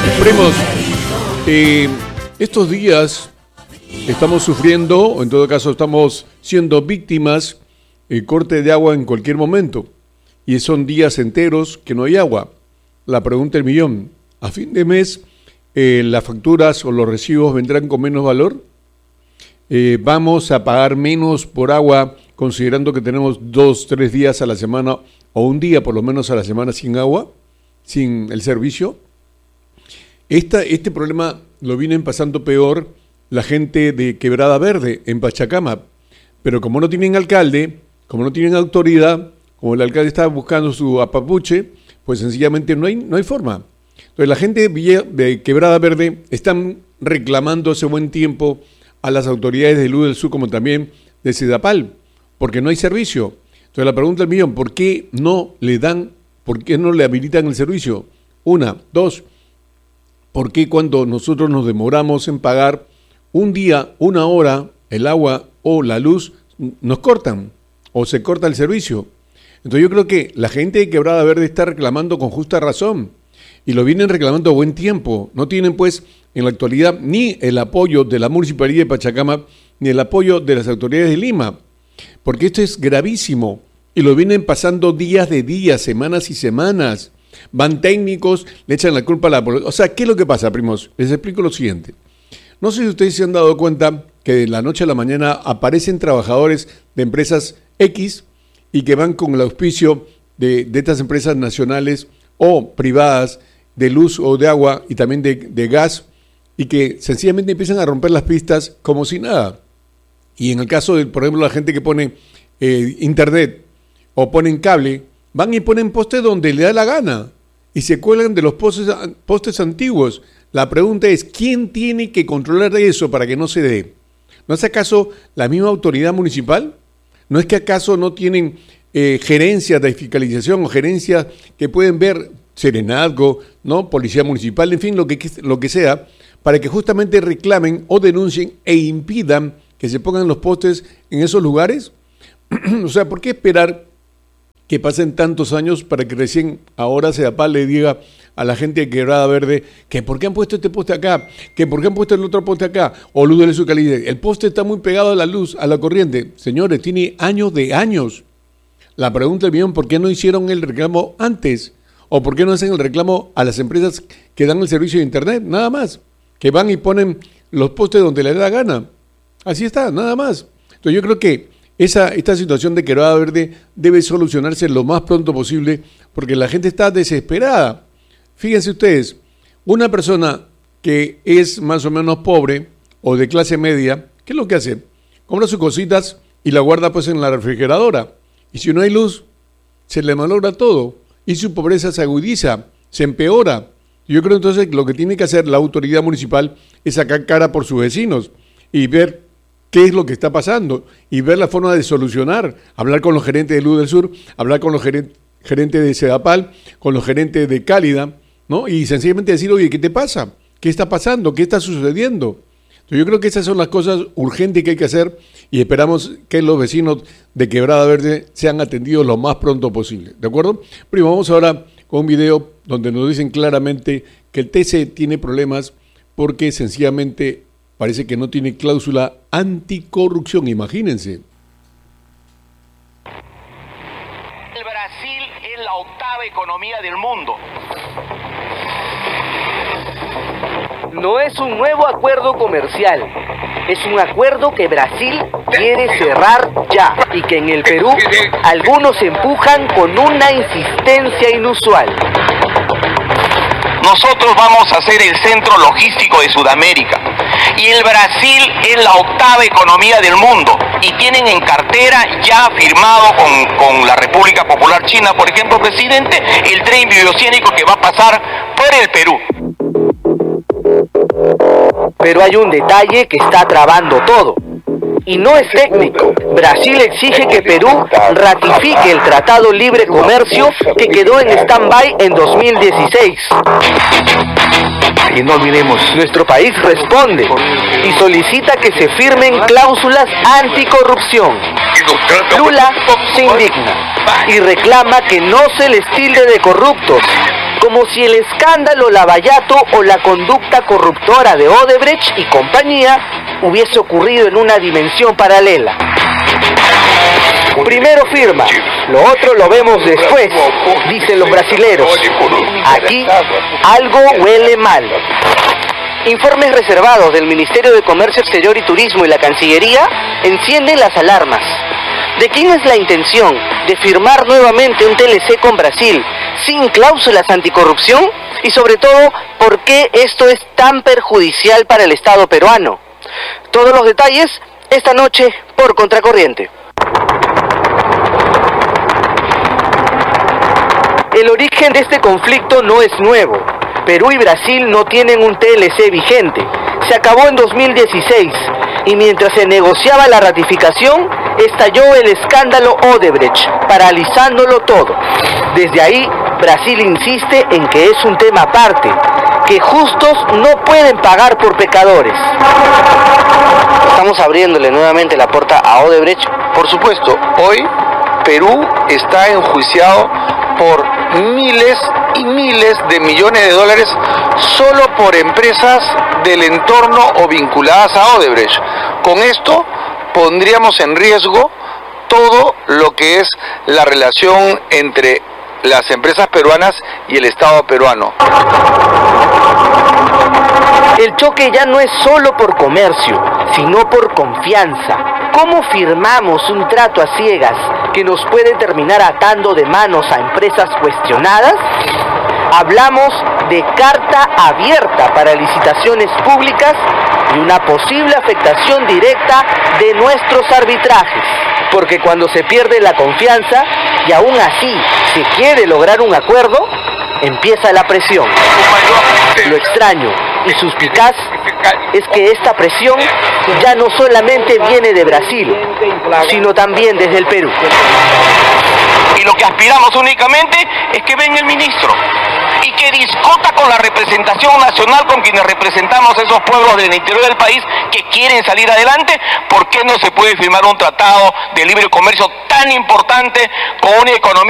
Primos, estos días estamos sufriendo, o en todo caso estamos siendo víctimas corte de agua en cualquier momento. Y son días enteros que no hay agua. La pregunta del millón, ¿a fin de mes las facturas o los recibos vendrán con menos valor? ¿Vamos a pagar menos por agua considerando que tenemos 2-3 días a la semana o un día por lo menos a la semana sin agua, sin el servicio? Este problema lo vienen pasando peor la gente de Quebrada Verde, en Pachacama. Pero como no tienen alcalde, como no tienen autoridad, como el alcalde está buscando su apapuche, pues sencillamente no hay forma. Entonces la gente de Quebrada Verde están reclamando hace buen tiempo a las autoridades de Luz del Sur como también de Sedapal, porque no hay servicio. Entonces la pregunta del millón, ¿por qué no le habilitan el servicio? Una, dos, ¿por qué cuando nosotros nos demoramos en pagar un día, una hora, el agua o la luz, nos cortan o se corta el servicio? Entonces yo creo que la gente de Quebrada Verde está reclamando con justa razón y lo vienen reclamando a buen tiempo. No tienen pues en la actualidad ni el apoyo de la Municipalidad de Pachacama ni el apoyo de las autoridades de Lima, porque esto es gravísimo y lo vienen pasando días de días, semanas y semanas. Van técnicos, le echan la culpa a la población. O sea, ¿qué es lo que pasa, primos? Les explico lo siguiente. No sé si ustedes se han dado cuenta que de la noche a la mañana aparecen trabajadores de empresas X y que van con el auspicio de estas empresas nacionales o privadas de luz o de agua y también de gas y que sencillamente empiezan a romper las pistas como si nada. Y en el caso de, por ejemplo, la gente que pone internet o ponen cable, van y ponen postes donde le da la gana y se cuelgan de los postes antiguos. La pregunta es, ¿quién tiene que controlar eso para que no se dé? ¿No es acaso la misma autoridad municipal? ¿No es que acaso no tienen gerencias de fiscalización o gerencias que pueden ver Serenazgo, ¿no? Policía municipal, en fin, lo que sea, para que justamente reclamen o denuncien e impidan que se pongan los postes en esos lugares? O sea, ¿por qué esperar que pasen tantos años para que recién ahora Sedapal le diga a la gente de Quebrada Verde que por qué han puesto este poste acá, que por qué han puesto el otro poste acá, o Luz del Sur calidad? El poste está muy pegado a la luz, a la corriente. Señores, tiene años de años. La pregunta del millón, ¿por qué no hicieron el reclamo antes? ¿O por qué no hacen el reclamo a las empresas que dan el servicio de internet? Nada más. Que van y ponen los postes donde les da la gana. Así está, nada más. Entonces yo creo que esta situación de Quebrada Verde debe solucionarse lo más pronto posible porque la gente está desesperada. Fíjense ustedes, una persona que es más o menos pobre o de clase media, ¿qué es lo que hace? Compra sus cositas y la guarda pues en la refrigeradora. Y si no hay luz, se le malogra todo y su pobreza se agudiza, se empeora. Yo creo entonces que lo que tiene que hacer la autoridad municipal es sacar cara por sus vecinos y ver qué es lo que está pasando y ver la forma de solucionar, hablar con los gerentes de Luz del Sur, hablar con los gerentes de Sedapal, con los gerentes de Cálida, ¿no? Y sencillamente decir, oye, ¿qué te pasa? ¿Qué está pasando? ¿Qué está sucediendo? Entonces yo creo que esas son las cosas urgentes que hay que hacer y esperamos que los vecinos de Quebrada Verde sean atendidos lo más pronto posible, ¿de acuerdo? Primo, vamos ahora con un video donde nos dicen claramente que el TC tiene problemas porque sencillamente parece que no tiene cláusula anticorrupción, imagínense. El Brasil es la octava economía del mundo. No es un nuevo acuerdo comercial, es un acuerdo que Brasil quiere cerrar ya y que en el Perú algunos empujan con una insistencia inusual. Nosotros vamos a ser el centro logístico de Sudamérica y el Brasil es la octava economía del mundo y tienen en cartera ya firmado con la República Popular China, por ejemplo, presidente, el tren bioceánico que va a pasar por el Perú. Pero hay un detalle que está trabando todo. Y no es técnico. Brasil exige que Perú ratifique el Tratado Libre Comercio que quedó en stand-by en 2016. Y no olvidemos, nuestro país responde y solicita que se firmen cláusulas anticorrupción. Lula se indigna y reclama que no se les tilde de corruptos como si el escándalo Lavallato o la conducta corruptora de Odebrecht y compañía hubiese ocurrido en una dimensión paralela. Primero firma, lo otro lo vemos después, dicen los brasileros. Aquí algo huele mal. Informes reservados del Ministerio de Comercio Exterior y Turismo y la Cancillería encienden las alarmas. ¿De quién es la intención de firmar nuevamente un TLC con Brasil sin cláusulas anticorrupción? Y sobre todo, ¿por qué esto es tan perjudicial para el Estado peruano? Todos los detalles esta noche por Contracorriente. El origen de este conflicto no es nuevo. Perú y Brasil no tienen un TLC vigente. Se acabó en 2016 y mientras se negociaba la ratificación, estalló el escándalo Odebrecht, paralizándolo todo. Desde ahí, Brasil insiste en que es un tema aparte, que justos no pueden pagar por pecadores. Estamos abriéndole nuevamente la puerta a Odebrecht. Por supuesto, hoy Perú está enjuiciado por miles y miles de millones de dólares solo por empresas del entorno o vinculadas a Odebrecht. Con esto pondríamos en riesgo todo lo que es la relación entre las empresas peruanas y el Estado peruano. El choque ya no es solo por comercio, sino por confianza. ¿Cómo firmamos un trato a ciegas que nos puede terminar atando de manos a empresas cuestionadas? Hablamos de carta abierta para licitaciones públicas y una posible afectación directa de nuestros arbitrajes. Porque cuando se pierde la confianza y aún así se quiere lograr un acuerdo, empieza la presión. Lo extraño y suspicaz es que esta presión ya no solamente viene de Brasil, sino también desde el Perú. Y lo que aspiramos únicamente es que venga el ministro y que discuta con la representación nacional, con quienes representamos a esos pueblos del interior del país que quieren salir adelante. ¿Por qué no se puede firmar un tratado de libre comercio tan importante con una economía